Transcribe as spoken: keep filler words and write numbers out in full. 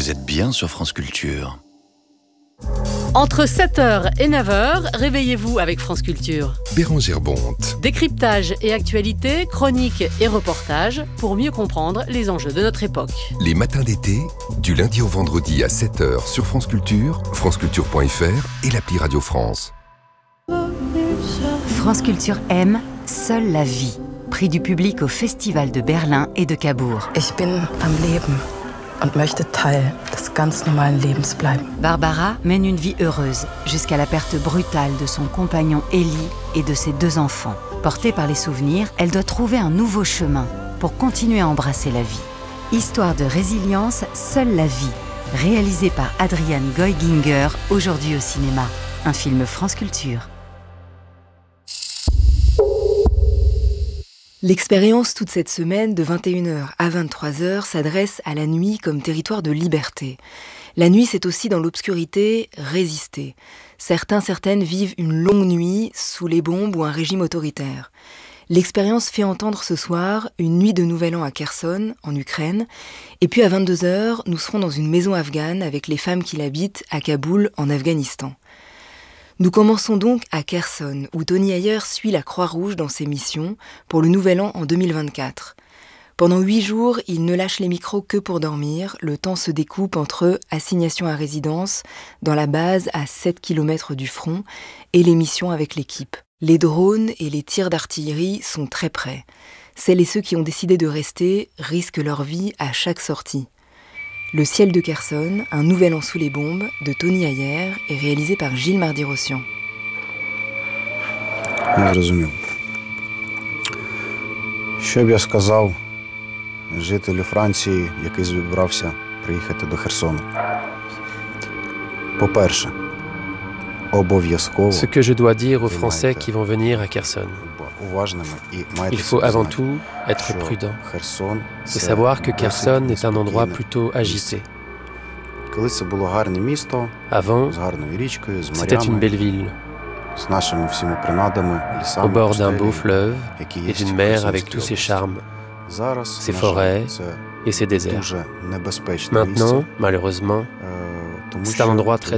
Vous êtes bien sur France Culture. Entre sept heures et neuf heures, réveillez-vous avec France Culture. Bérangère Bonte. Décryptage et actualité, chroniques et reportages pour mieux comprendre les enjeux de notre époque. Les matins d'été, du lundi au vendredi à sept heures sur France Culture, franceculture point f r et l'appli Radio France. France Culture aime Seule la vie. Prix du public au Festival de Berlin et de Cabourg. Ich bin am Leben und möchte Teil des ganz normalen Lebens bleiben. Barbara mène une vie heureuse jusqu'à la perte brutale de son compagnon Elie et de ses deux enfants. Portée par les souvenirs, elle doit trouver un nouveau chemin pour continuer à embrasser la vie. Histoire de résilience, Seule la vie. Réalisé par Adriane Goy-Ginger, aujourd'hui au cinéma. Un film France Culture. L'expérience toute cette semaine de vingt et une heures à vingt-trois heures s'adresse à la nuit comme territoire de liberté. La nuit, c'est aussi dans l'obscurité résister. Certains, certaines vivent une longue nuit sous les bombes ou un régime autoritaire. L'expérience fait entendre ce soir une nuit de Nouvel An à Kherson, en Ukraine. Et puis à vingt-deux heures, nous serons dans une maison afghane avec les femmes qui l'habitent à Kaboul, en Afghanistan. Nous commençons donc à Kherson, où Tony Ayer suit la Croix-Rouge dans ses missions pour le Nouvel An en deux mille vingt-quatre. Pendant huit jours, il ne lâche les micros que pour dormir. Le temps se découpe entre assignation à résidence, dans la base à sept kilomètres du front, et les missions avec l'équipe. Les drones et les tirs d'artillerie sont très près. Celles et ceux qui ont décidé de rester risquent leur vie à chaque sortie. Le ciel de Kherson, un nouvel an sous les bombes, de Tony Ayer, est réalisé par Gilles Mardy-Rossian. Я зрозумів. Що б я сказав жителю Франції, який збирався приїхати до Херсону? По-перше, обов'язково. Ce que je dois dire aux Français qui vont venir à Kherson. Il faut avant tout être prudent et savoir que Kherson est un endroit plutôt agité. Avant, c'était une belle ville, au bord d'un beau fleuve et d'une mer avec tous ses charmes, ses forêts et ses déserts. Maintenant, malheureusement, c'est un endroit très